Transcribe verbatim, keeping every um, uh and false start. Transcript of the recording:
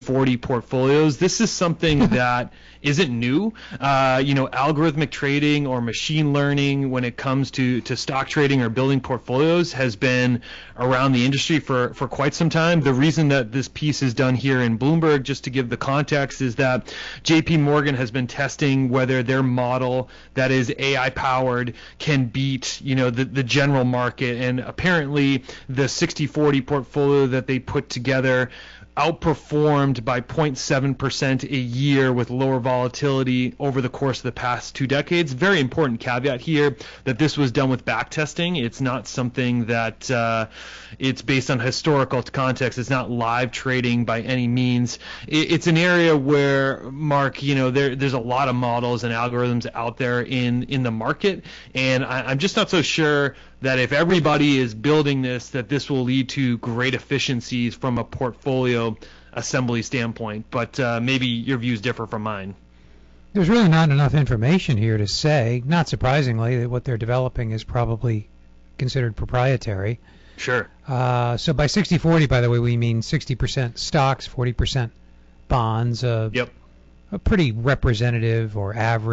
forty portfolios. This is something that isn't new. Uh, you know, algorithmic trading or machine learning when it comes to, to stock trading or building portfolios has been around the industry for, for quite some time. The reason that this piece is done here in Bloomberg, just to give the context, is that J P Morgan has been testing whether their model that is A I powered can beat, you know, the, the general market. And apparently the sixty forty portfolio that they put together outperformed by zero point seven percent a year with lower volatility over the course of the past two decades. Very important caveat here that this was done with back testing. It's not something that uh, it's based on historical context. It's not live trading by any means. It, it's an area where, Mark, you know, there, there's a lot of models and algorithms out there in, in the market, and I, I'm just not so sure that if everybody is building this, that this will lead to great efficiencies from a portfolio assembly standpoint. But uh, maybe your views differ from mine. There's really not enough information here to say, not surprisingly, that what they're developing is probably considered proprietary. Sure. Uh, so by sixty forty, by the way, we mean sixty percent stocks, forty percent bonds. Uh, yep. A pretty representative or average